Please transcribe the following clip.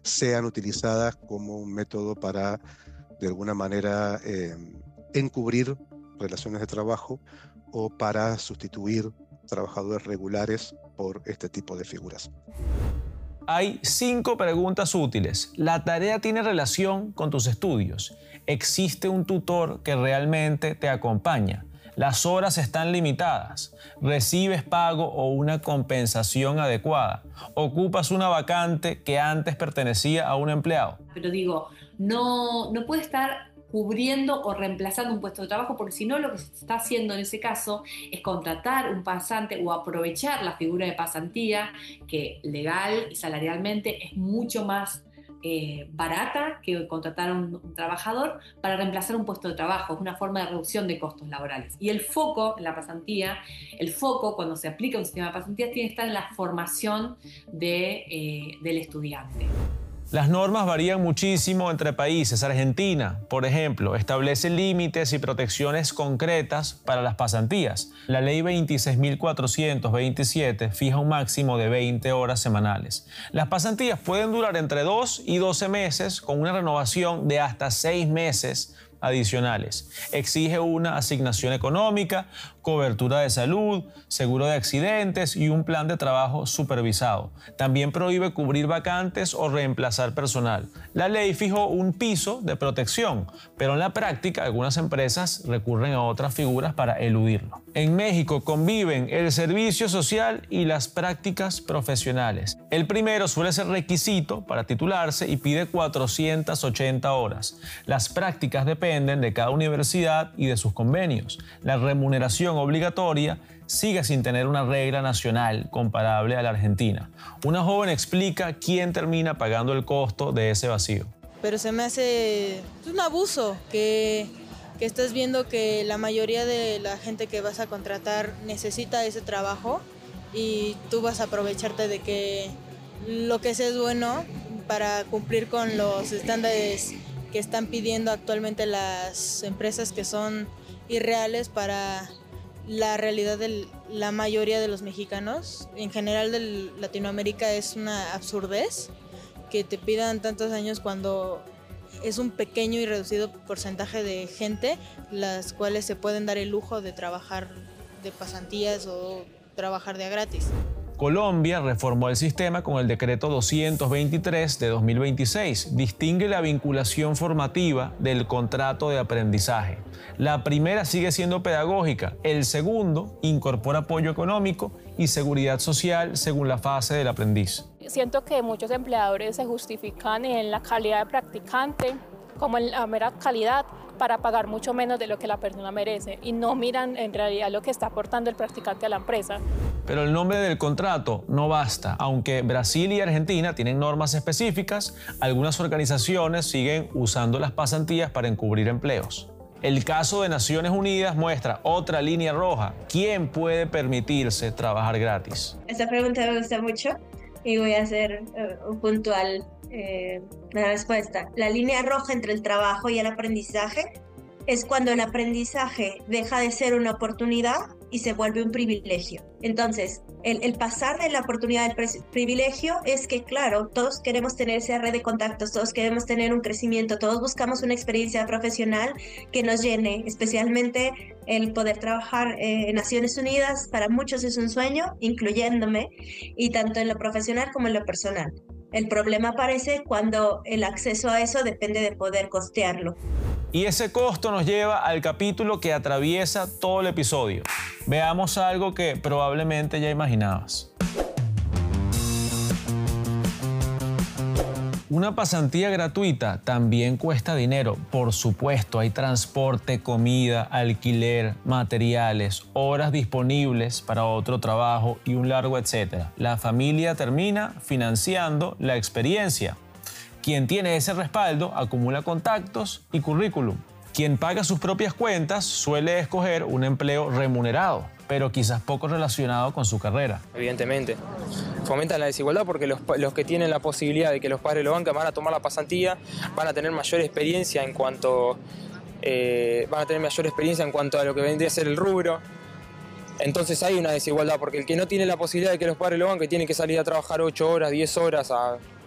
sean utilizadas como un método para, de alguna manera, encubrir relaciones de trabajo o para sustituir trabajadores regulares por este tipo de figuras. Hay 5 preguntas útiles. ¿La tarea tiene relación con tus estudios? ¿Existe un tutor que realmente te acompaña? ¿Las horas están limitadas? ¿Recibes pago o una compensación adecuada? ¿Ocupas una vacante que antes pertenecía a un empleado? Pero digo, no puede estar cubriendo o reemplazando un puesto de trabajo, porque si no, lo que se está haciendo en ese caso es contratar un pasante o aprovechar la figura de pasantía, que legal y salarialmente es mucho más barata que contratar a un trabajador para reemplazar un puesto de trabajo. Es una forma de reducción de costos laborales. Y el foco en la pasantía, el foco cuando se aplica un sistema de pasantías tiene que estar en la formación del estudiante. Las normas varían muchísimo entre países. Argentina, por ejemplo, establece límites y protecciones concretas para las pasantías. La ley 26.427 fija un máximo de 20 horas semanales. Las pasantías pueden durar entre 2 y 12 meses con una renovación de hasta 6 meses adicionales. Exige una asignación económica, cobertura de salud, seguro de accidentes y un plan de trabajo supervisado. También prohíbe cubrir vacantes o reemplazar personal. La ley fijó un piso de protección, pero en la práctica algunas empresas recurren a otras figuras para eludirlo. En México conviven el servicio social y las prácticas profesionales. El primero suele ser requisito para titularse y pide 480 horas. Las prácticas dependen de cada universidad y de sus convenios. La remuneración obligatoria sigue sin tener una regla nacional comparable a la Argentina. Una joven explica quién termina pagando el costo de ese vacío. Pero se me hace un abuso que estás viendo que la mayoría de la gente que vas a contratar necesita ese trabajo y tú vas a aprovecharte de que lo que sea es bueno para cumplir con los estándares que están pidiendo actualmente las empresas, que son irreales para la realidad de la mayoría de los mexicanos. En general de Latinoamérica es una absurdez que te pidan tantos años cuando es un pequeño y reducido porcentaje de gente las cuales se pueden dar el lujo de trabajar de pasantías o trabajar de a gratis. Colombia reformó el sistema con el decreto 223 de 2026. Distingue la vinculación formativa del contrato de aprendizaje. La primera sigue siendo pedagógica. El segundo incorpora apoyo económico y seguridad social según la fase del aprendiz. Siento que muchos empleadores se justifican en la calidad de practicante, como en la mera calidad, para pagar mucho menos de lo que la persona merece y no miran en realidad lo que está aportando el practicante a la empresa. Pero el nombre del contrato no basta. Aunque Brasil y Argentina tienen normas específicas, algunas organizaciones siguen usando las pasantías para encubrir empleos. El caso de Naciones Unidas muestra otra línea roja. ¿Quién puede permitirse trabajar gratis? Esta pregunta me gusta mucho y voy a hacer puntual la respuesta. La línea roja entre el trabajo y el aprendizaje es cuando el aprendizaje deja de ser una oportunidad y se vuelve un privilegio. Entonces, el pasar de la oportunidad al privilegio es que, claro, todos queremos tener esa red de contactos, todos queremos tener un crecimiento, todos buscamos una experiencia profesional que nos llene, especialmente el poder trabajar en Naciones Unidas. Para muchos es un sueño, incluyéndome, y tanto en lo profesional como en lo personal. El problema aparece cuando el acceso a eso depende de poder costearlo. Y ese costo nos lleva al capítulo que atraviesa todo el episodio. Veamos algo que probablemente ya imaginabas. Una pasantía gratuita también cuesta dinero. Por supuesto, hay transporte, comida, alquiler, materiales, horas disponibles para otro trabajo y un largo etcétera. La familia termina financiando la experiencia. Quien tiene ese respaldo acumula contactos y currículum. Quien paga sus propias cuentas suele escoger un empleo remunerado, pero quizás poco relacionado con su carrera. Evidentemente, fomentan la desigualdad porque los que tienen la posibilidad de que los padres lo banquen van a tomar la pasantía, van a tener mayor experiencia en cuanto a lo que vendría a ser el rubro. Entonces hay una desigualdad porque el que no tiene la posibilidad de que los padres lo banquen tiene que salir a trabajar 8 horas, 10 horas